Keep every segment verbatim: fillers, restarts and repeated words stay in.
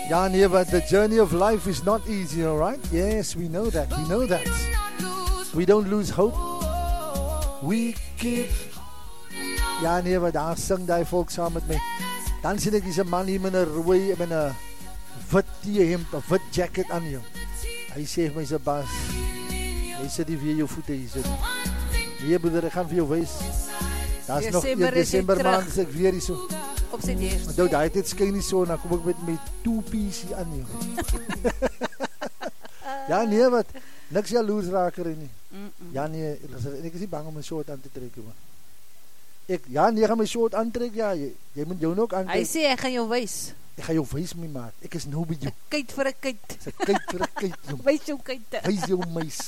Ja, nee, but the journey of life is not easy, all right? Yes, we know that. We know that. We don't lose hope. We keep... Ja, nee, maar daar sing die volk saam met my. Dan sien ek die man hier met een rooi, met een wit T-hemd, of wit jacket aan jou. Hy sê my sy baas, hy sit die weer jou voete hier sit. Nee, broeder, ek gaan vir jou wees. Daar is nog een December maand, is ek weer hier so. Op sy deers. Want nou, daar het het skyn nie so, dan kom ek met my two-piece hier aan jou. Ja, nee, wat, niks jaloers raker nie. Mm -mm. Ja, nee, ek is nie bang om my short aan te trek, man. Ek, ja, nee, ek gaan my short aantrek, ja, jy, jy moet jou ook aantrek. Hy sê, ek gaan jou wees. Ek gaan jou wees, my maat. Ek is nou by jou. Ek kyk vir ek kyk. Ek kyk vir ek kyk. Wees jou kyk. Wees jou meis.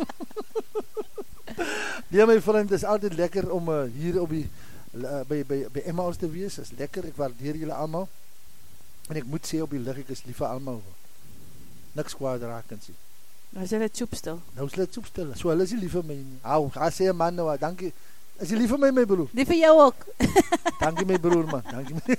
Nee, my vriend, het is altyd lekker om uh, hier op die, uh, by, by, by Emmaus te wees. Het is lekker, ek waardeer julle allemaal. En ek moet sê op die lig, ek is lief vir allemaal. Niks kwaad raak en sê. Nou is hulle soepstil. Nou is hulle soepstil. So hulle is nie lief vir my nie. Hou, ga sê een man nou, dankie. Is jy lief vir my, my broer? Lief vir jou ook. Dankie my broer, man. Dankie my.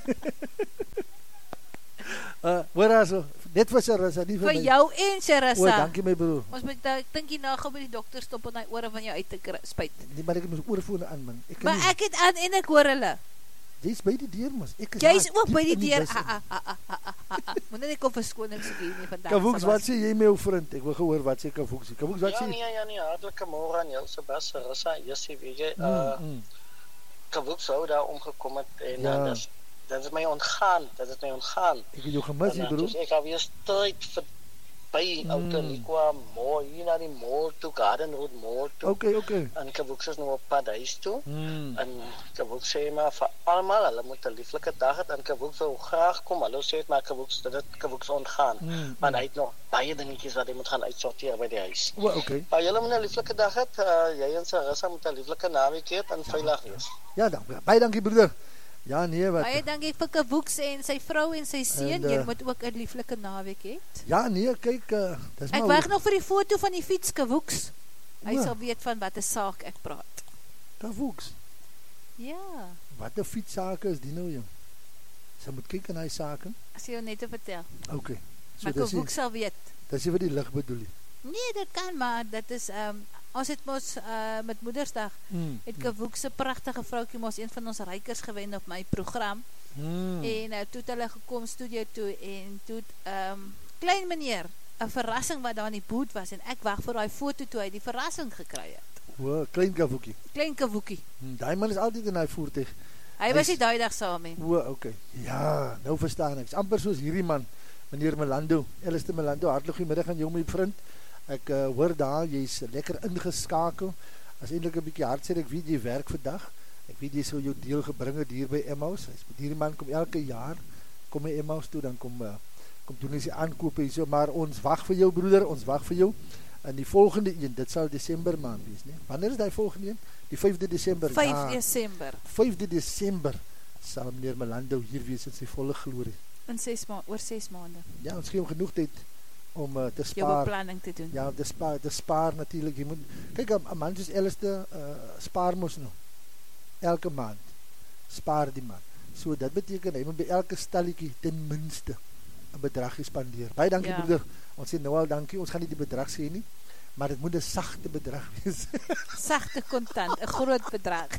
uh, Hoor so, net vir Sarissa, nie vir, vir my. Vir jou en Sarissa. O, dankie my broer. Ons moet, ek dink jy nou gaan by die dokter stop en die ore van jou uit te spuit. Nee, maar ek het my oorfone aan, man. Ek maar nie, ek het aan en ek hoor hulle. Jy is by die deur, mas. Jy is ook by die deur. Moet net ek op verskoning soek hier nie vandag. Kavoeks, wat sê jy my ou vriend? Ek wil gehoor, wat sê Kavoeks? Kavoeks, wat ja, sê? Ja, nee, ja, nee, hartelike môre aan jou, Sebas, Sarissa, Jessie, weet jy, uh, mm, mm. Kavoeks sou daar omgekom het, en ja. uh, dat, dat is my ontgaan, dat is my ontgaan. Ek het jou gemis, en, uh, broer. Dus ek had weer strijd verby, mm. Outeliqua Mall, hier na die mall toe, Garden Road Mall toe. Oké, okay, oké. Okay. En Kavoeks is nou op pad huis toe. Mm. En Kavoeks sê maar vir allemaal, hulle moet 'n lieflike dag het, en Kavoeks wil graag kom, hulle sê het maar Kavoeks, dat het Kavoeks ontgaan. Mm. Maar hy het nog baie dingetjies wat hy moet gaan uitsorteer by die huis. O, oké. Okay. Maar julle moet 'n lieflike dag het, uh, jy en Sarissa moet 'n lieflike naweek hê en veilig wees. Ja, dankie. Baie dankie broeder. Ja, nee, wat... Baie dankie vir Kavoeks en sy vrou en sy seun, uh, jy moet ook 'n lieflike naweek hê. Ja, nee, kyk, uh, dis maar... Ek wag nog vir die foto van die fiets, Kavoeks. Hy o. sal weet van wat 'n saak ek praat. Kavoeks? Ja. Wat 'n fietsake is die nou, jong? Sy moet kyk in hy sake. As jy jou net te vertel. Oké. Okay. So maar Kavoeks sal weet. Dis jy vir die lig bedoel jy? Nee, dit kan, maar dit is, um, ons het mos uh, met Moedersdag, mm, het Kavoeks se prachtige vroukie mos een van ons rykers gewen op my program, mm. en uh, toe het hulle gekom studio toe, en toe het um, klein meneer, een verrassing wat daar in die boot was, en ek wacht vir die foto toe hy die verrassing gekry het. O, klein Kavoekie. Klein Kavoekie. Hmm, die man is altyd in die voertuig. Hy, hy was die daai dag saam mee. O, oké. Okay. Ja, nou verstaan ek. Is amper soos hierdie man, meneer Melando, Alistair Melando, hartelijk goeiemiddag aan jou my vriend. Ek uh, hoor daar, jy is lekker ingeskakel, as eindelijk een bykie hard sê, ek weet jy werk vandag, ek weet jy sal jou deel gebring het hier by Emmaus, hierdie man kom elke jaar, kom by Emmaus toe, dan kom, uh, kom doen hy sy aankoop hier so, maar ons wacht vir jou broeder, ons wacht vir jou, en die volgende een, dit sal December maand wees, nie? Wanneer is die volgende een? Die vyfde December. vyf December. vyfde December sal meneer Melando hier wees in sy volle glorie. In ses maand, oor ses maande. Ja, ons gee hom genoeg tyd om uh, te spaar. Jou beplanning te doen. Ja, te spaar, te spaar natuurlijk. Jy moet, kyk, een man soos Alistair uh, spaar mos nou. Elke maand. Spaar die man. So, dat beteken, hy moet by elke stalletjie ten minste een bedrag gespandeer. Baie dankie, ja. Broeder. Ons sê nou al dankie, ons gaan nie die bedrag sê nie, maar het moet een sachte bedrag wees. Sachte kontant, een groot bedrag.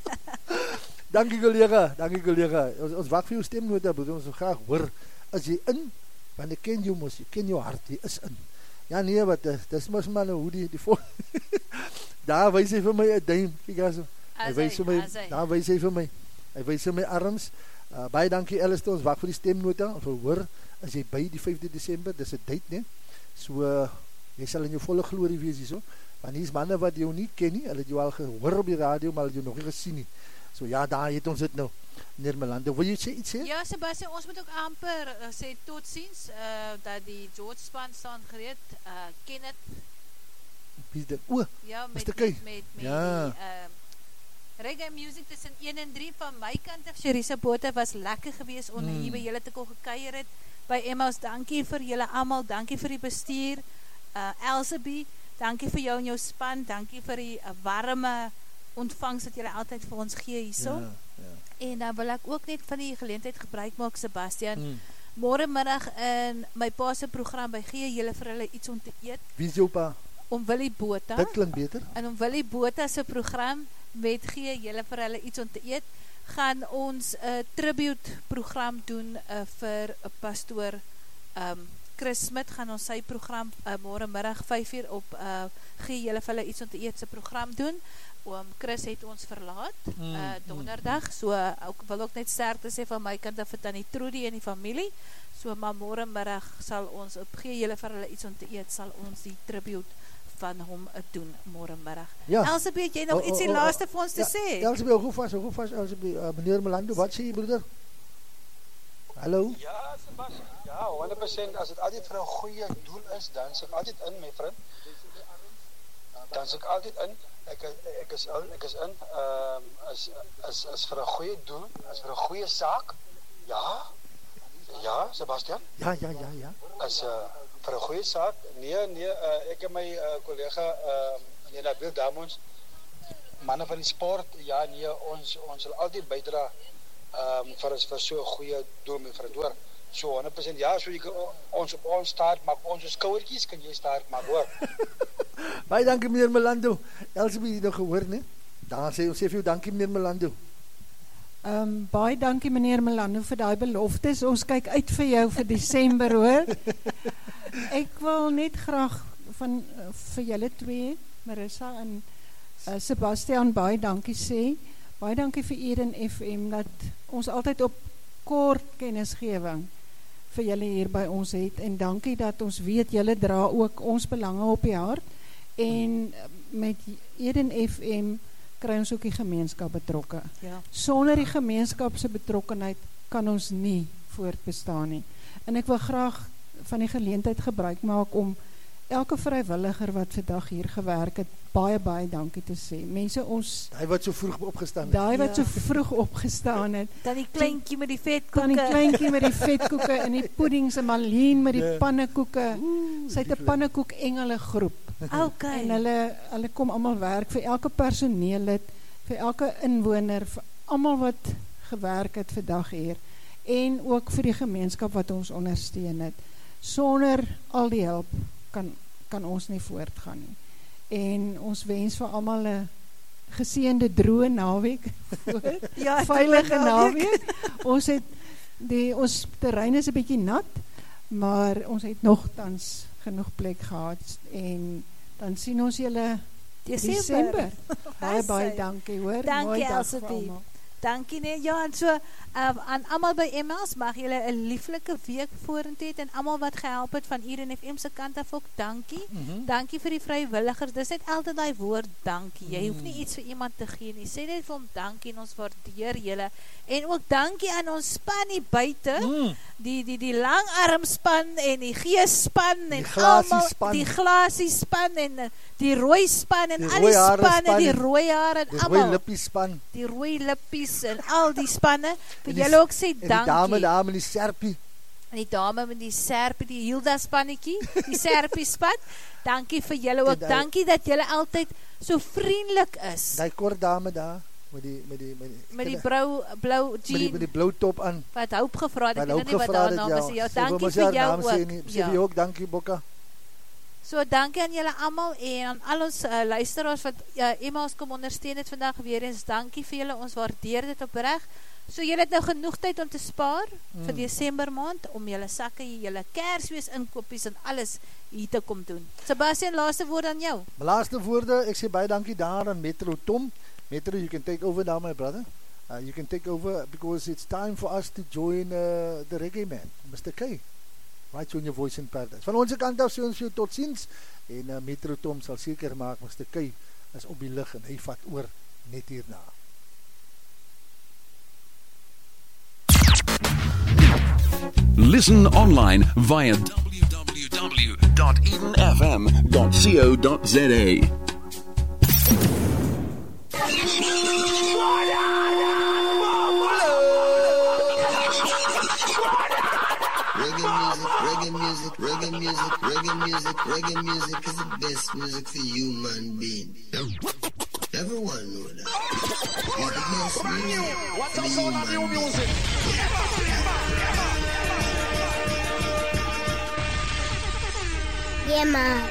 Dankie collega, dankie collega. Ons, ons wacht vir jou stemnota, broeder, ons wil graag hoor, as jy in, want ek ken jou mos, jy ken jou hart, jy is in. Ja nee, wat, dis mos maar nou hoe die, die vol, daar wees hy vir my een duim, kijk as, hy wees vir my, daar wees hy vir my, hy wees vir my arms, uh, baie dankie Alistair, ons wacht vir die stemnota, ons wil hoor, as jy by die vyfde December, dis een date nie, so, uh, jy sal in jou volle glorie wees hier so, want hier is manne wat jou nie ken nie, hulle het jou al gehoor op die radio, maar hulle het jou nog nie gesien nie, so ja, daar het ons dit nou, meneer Melando, wil jy sê iets sê? Ja, Sebastian, ons moet ook amper uh, sê tot ziens, uh, dat die George span staan gereed, uh, ken het. Wie is dit? O, ja, met, mister Kei. met, met, met ja. die uh, reggae music tussen een en drie van my kant af, Sharissa Botha was lekker gewees, onder hmm. hier by julle te kon gekeier het, by Emmaus, dankie vir julle allemaal, dankie vir die bestuur, uh, Elsabie, dankie vir jou en jou span, dankie vir die uh, warme ontvangst wat julle altyd vir ons gee hierso. Ja, ja. En dan wil ek ook net van die geleentheid gebruik maak, Sebastian, hmm. môremiddag in my pa se program by gee julle vir hulle iets om te eet. Wie is jou pa? Om Willie Botha. Dit klink beter. En om Willie Botha se program met gee julle vir hulle iets om te eet, gaan ons 'n uh, tribute program doen uh, vir 'n uh, pastoor um, Chris Smit, gaan ons sy program uh, môremiddag vyf uur op uh, gee julle vir hulle iets om te eet se program doen. Oom Chris het ons verlaat mm, uh, donderdag, so uh, ek wil ook net sterkte sê van my kant af vir tannie Trudy en die familie. So maar môremiddag sal ons op gee julle vir hulle iets om te eet, sal ons die tribute van hom doen môremiddag. Ja. Elsabeth, jy nog oh, ietsie oh, oh, laaste vir ons te ja, sê? Elsabeth, hoe vas, hoe vas, Elsabeth, uh, meneer Melando, wat sê jy, broeder? Hallo? Ja, Sebastian, ja, honderd persent, as het altyd vir 'n goeie doel is, dan is ek altyd in, my vriend. Dan is ek altyd in, ek, ek is in, ek is in, um, is, is, is vir 'n goeie doel, is vir 'n goeie saak, ja, ja, Sebastian? Ja, ja, ja, ja. Is uh, vir 'n goeie saak, nee, nee, uh, ek en my uh, collega, uh, nee, Nabil Damons, manne van die sport, ja, nee, ons, ons sal altyd bydra, um, vir, vir so'n goeie doel, my vriend, hoor. So honderd persent, ja, so jy kan ons op ons staart maak, ons skouertjies kan jy staart maak, hoor. Baie dankie, meneer Melando. Elsabeth, jy nog gehoor, nie? Daar sê ons sê vir jou dankie, meneer Melando. Um, baie dankie, meneer Melando, vir die beloftes. Ons kyk uit vir jou vir Desember, hoor. Ek wil net graag van uh, vir julle twee, Marissa en uh, Sebastian, baie dankie sê. Baie dankie vir Eden F M, dat ons altyd op kort kennisgewing vir julle hier by ons het, en dankie dat ons weet, julle dra ook ons belange op die hart, en met Eden F M kry ons ook die gemeenskap betrokke. Ja. Sonder die gemeenskap se betrokkenheid kan ons nie voortbestaan nie. En ek wil graag van die geleentheid gebruik maak om elke vrywilliger wat vandag hier gewerk het, baie, baie dankie te sê. Mense, ons... Daai wat so vroeg opgestaan het. Daai wat ja. so vroeg opgestaan het. Dan die kleintjie met die vetkoeke. Dan die kleintjie met die vetkoeke en die puddings en Marlene met die Ja. pannekoeke. Sy het 'n pannekoek engele groep. Okay. En hulle, hulle kom allemaal werk vir elke personeellid, vir elke inwoner, vir allemaal wat gewerk het vandag hier. En ook vir die gemeenskap wat ons ondersteun het. Sonder al die hulp kan, kan ons nie voortgaan nie. En ons wens vir almal 'n geseënde droë naweek voor, Ja, veilige droë naweek. naweek. Ons het die ons terrein is 'n bietjie nat, maar ons het nogtans genoeg plek gehad en dan sien ons julle Desember. Desember. Baie Is baie hy? dankie, hoor. Dankie, Mooi dag vir Elsabeth. almal. Dankie nee. Ja, en so um, aan almal by Emmels mag julle 'n lieflike week vorentoe het en almal wat gehelp het van hier in F M se kant af ook dankie. Mhm. Dankie vir die vrywilligers. Dis net altyd daai woord dankie. Jy hoef nie iets vir iemand te gee nie. Sê net vir hom dankie en ons waardeer julle. En ook dankie aan ons span hier buite. Mm. Die die die langarmspan en die geesspan en glasie almal span. die glasie span en uh, die rooi span en Die al rooi die hare spanne, span die en rooi hare en Die rooi almal. lippies span. Die rooi lippies en al die spanne. Vir En die- julle ook sê En die dame dankie. daar met die serpie. En die dame met die serpie, die Hilda spannetjie, die serpie span. Dankie vir julle ook. En die- Dankie dat julle altyd so vriendelik is. Daai kort dame daar met die met die met die Met die brou blou met die, jean met die blou top aan. wat hoop gevra het. Ek Wat weet ook nie wat gevra haar het, naam ja. is. Ja, Sê dankie mos vir haar jou naam sê ook. nie. Sê Ja. vir jou ook dankie, Bokka. So dankie aan julle almal en aan al ons uh, luisteraars wat uh, Emmaus kom ondersteun het vandag weer eens. Dankie vir julle, ons waardeer dit opreg. So julle het nou genoeg tyd om te spaar mm. vir Desember maand om julle sakke, julle Kersfees inkopies en alles hier te kom doen. Sebastian, laaste woord aan jou. My laaste woorde, ek sê baie dankie daar aan Metro Tom. Metro, you can take over now, my brother. Uh, you can take over because it's time for us to join uh, the reggae man, Mister K. Right on your voice in paradise. Van onze kant af sê ons jou tot ziens en uh, Metro Tom sal seker maak Mister K is op die lig en hy vat oor net hierna. Listen online via w w w dot eden f m dot co dot z a. Reggae music, reggae music, reggae music, reggae music is the best music for human being. Everyone know that. It's the best music for human being. Yeah, man.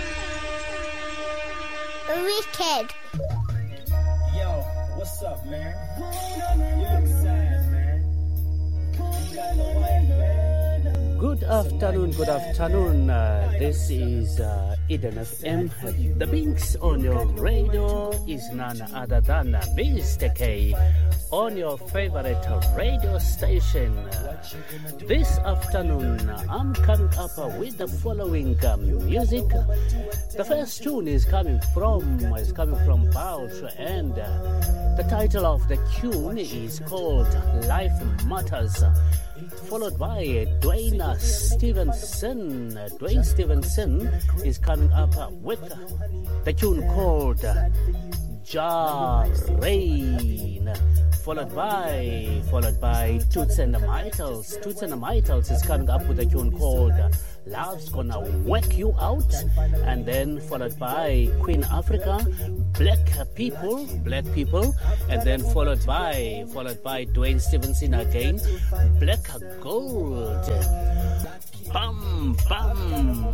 Wicked. Yo, what's up, man? You look sad, man. You got no wife, man. Good afternoon, good afternoon. Uh, this is uh, Eden F M. The Binks on your radio is none other than Mister K on your favorite radio station. Uh, this afternoon, I'm coming up uh, with the following um, music. The first tune is coming from is coming from Bouch, and uh, the title of the tune is called Life Matters. Followed by Dwayne Stevenson. Dwayne Stevenson is coming up with the tune called Jah Rain. Followed by, followed by Toots and the Mitals. Toots and the Mitals is coming up with a tune called Love's Gonna Work You Out. And then followed by Queen Africa, Black People, Black People. And then followed by, followed by Dwayne Stevenson again, Black Gold. Bam, bam.